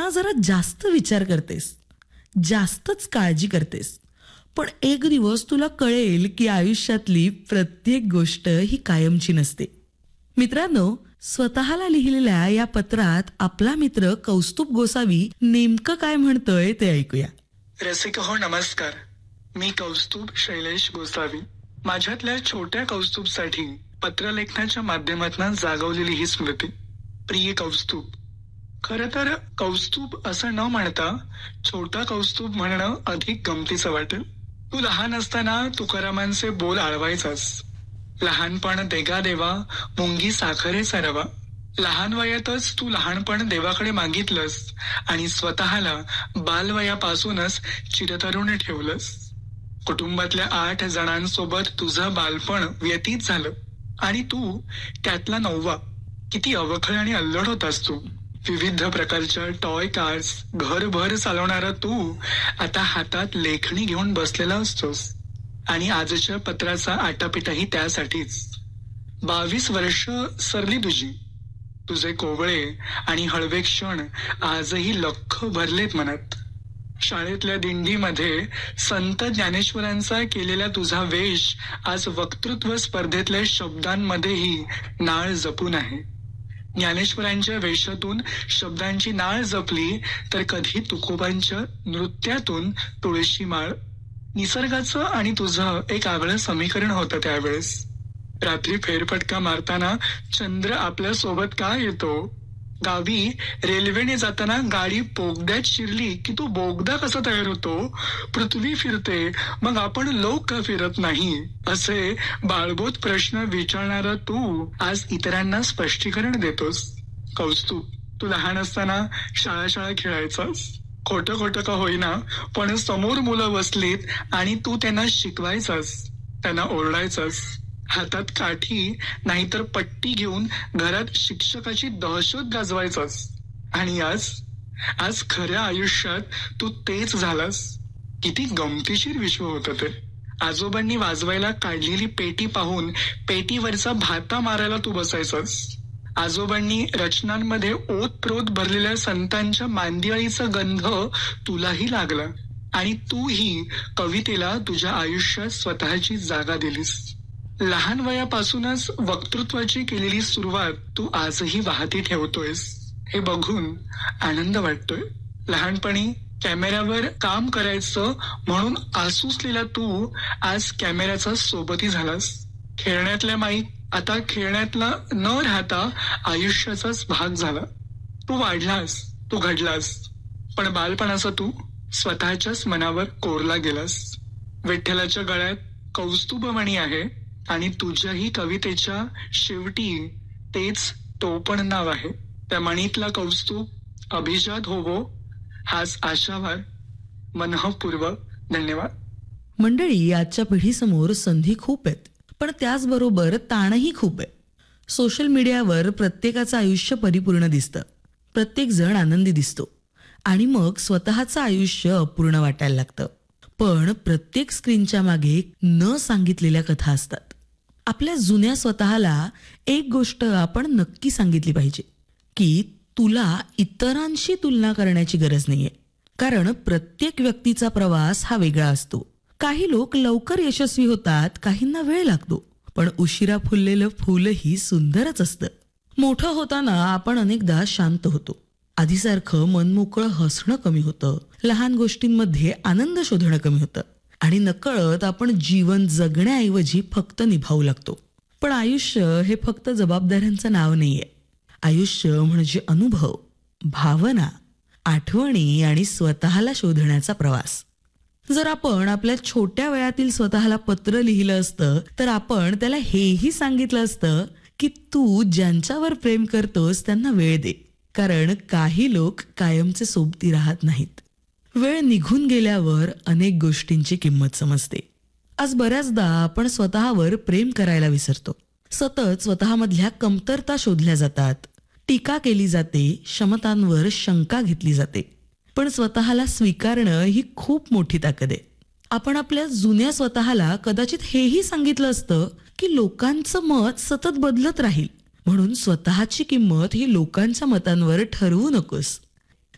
ना जरा जास्त विचार करतेस, जास्तच काळजी करतेस. पण एक दिवस तुला कळेल की आयुष्यातली प्रत्येक गोष्ट ही कायमची नसते. मित्रांनो, स्वतःला लिहिलेल्या या पत्रात आपला मित्र कौस्तुभ गोसावी नेमकं काय म्हणतोय ते ऐकूया. रसिक हो, नमस्कार. मी कौस्तुभ शैलेश गोसावी. माझ्यातल्या छोट्या कौस्तुभसाठी पत्रलेखनाच्या माध्यमातून जागवलेली ही स्मृती. प्रिय कौस्तुभ, खरं तर कौस्तुभ असं न म्हणता छोटा कौस्तुभ म्हणणं अधिक गमतीचं वाटेल. तू लहान असताना तुकारामांचे बोल आळवायचास. लहानपण देगा देवा, मुंगी साखरेचा रवा. लहान वयातच तू लहानपण देवाकडे मागितलंस आणि स्वतःला बालवयापासूनच चिरतरुण ठेवलंस. कुटुंबातल्या 8 जणांसोबत तुझं बालपण व्यतीत झालं आणि तू त्यातला 9वा. किती अवखळ आणि अल्लड होतास तू. विविध प्रकारच्या टॉय कार्स घरभर चालवणारा तू आता हातात लेखणी घेऊन बसलेला असतोस आणि आजच्या पत्राचा आटापिटाही त्यासाठीच. 22 वर्ष सरली तुझी. तुझे कोवळे आणि हळवे क्षण आजही लख्ख भरलेत मनात. शाळेतल्या दिंडीमध्ये संत ज्ञानेश्वरांचा केलेला तुझा वेश आज वक्तृत्व स्पर्धेतल्या शब्दांमध्येही नाळ जपून आहे. ज्ञानेश्वरांच्या वेशातून शब्दांची नाळ जपली तर कधी तुकोबांच्या नृत्यातून तुळशी माळ. निसर्गाचं आणि तुझं एक आगळं समीकरण होतं त्यावेळेस. रात्री फेरफटका मारताना चंद्र आपल्या सोबत का येतो. गावी रेल्वेने जाताना गाडी बोगद्यात शिरली की तो बोगदा कसा तयार होतो. पृथ्वी फिरते मग आपण लोक का फिरत नाही. असे बाळबोध प्रश्न विचारणारा तू आज इतरांना स्पष्टीकरण देतोस. कौस्तुभ, तू लहान असताना शाळा खेळायचास. खोटं का होईना, पण समोर मुलं बसलीत आणि तू त्यांना शिकवायचास, त्यांना ओरडायचास. हातात काठी नाहीतर पट्टी घेऊन घरात शिक्षकाची दहशत गाजवायचास. आणि आज खऱ्या आयुष्यात तू तेच झालास. किती गमतीशीर विश्व होतं ते. आजोबांनी वाजवायला काढलेली पेटी पाहून पेटीवरचा भाता मारायला तू बसायचास. आजोबांनी रचनांमध्ये ओतप्रोत भरलेल्या संतांच्या मांदियाळीचा गंध तुलाही लागला आणि तूही कवितेला तुझ्या आयुष्यात स्वतःची जागा दिलीस. लहान वयापासूनच वक्तृत्वाची केलेली सुरुवात तू आजही वाहती ठेवतोयस. हे बघून आनंद वाटतोय. लहानपणी कॅमेऱ्यावर काम करायचं म्हणून आसूसलेला तू आज कॅमेऱ्याचा सोबती झालास. खेळण्यातल्या माईक आता खेळण्यातला न राहता आयुष्याचाच भाग झाला. तू वाढलास, तू घडलास, पण बालपणाचा तू स्वतःच्याच मनावर कोरला गेलास. विठ्ठलाच्या गळ्यात कौस्तुभमणी आहे आणि तुझ्याही कवितेच्या शेवटी तेच टोपण नाव आहे. त्या मणीतला कौस्तुभ अभिजात होवो हाच आशावाद. मनःपूर्वक धन्यवाद. मंडळी, आजच्या पिढीसमोर संधी खूप आहेत, पण त्याचबरोबर ताणही खूप आहे. सोशल मीडियावर प्रत्येकाचं आयुष्य परिपूर्ण दिसतं, प्रत्येक जण आनंदी दिसतो आणि मग स्वतःचं आयुष्य अपूर्ण वाटायला लागतं. पण प्रत्येक स्क्रीनच्या मागे न सांगितलेल्या कथा असतात. आपल्या जुन्या स्वतःला एक गोष्ट आपण नक्की सांगितली पाहिजे की तुला इतरांशी तुलना करण्याची गरज नाहीये. कारण प्रत्येक व्यक्तीचा प्रवास हा वेगळा असतो. काही लोक लवकर यशस्वी होतात, काहींना वेळ लागतो, पण उशिरा फुललेलं फुलही सुंदरच असतं. मोठं होताना आपण अनेकदा शांत होतो. आधीसारखं मनमोकळं हसणं कमी होतं, लहान गोष्टींमध्ये आनंद शोधणं कमी होतं आणि नकळत आपण जीवन जगण्याऐवजी फक्त निभावू लागतो. पण आयुष्य हे फक्त जबाबदाऱ्यांचं नाव नाहीये. आयुष्य म्हणजे अनुभव, भावना, आठवणी आणि स्वतःला शोधण्याचा प्रवास. जर आपण आपल्या छोट्या वयातील स्वतःला पत्र लिहिलं असतं तर आपण त्याला हेही सांगितलं असतं की तू ज्यांच्यावर प्रेम करतोस त्यांना वेळ दे. कारण काही लोक कायमचे सोबती राहत नाहीत. वेळ निघून गेल्यावर अनेक गोष्टींची किंमत समजते. आज बऱ्याचदा आपण स्वतःवर प्रेम करायला विसरतो. सतत स्वतःमधल्या कमतरता शोधल्या जातात, टीका केली जाते, क्षमतांवर शंका घेतली जाते. पण स्वतःला स्वीकारणं ही खूप मोठी ताकद आहे. आपण आपल्या जुन्या स्वतःला कदाचित हेही सांगितलं असतं की लोकांचं मत सतत बदलत राहील, म्हणून स्वतःची किंमत ही लोकांच्या मतांवर ठरवू नकोस.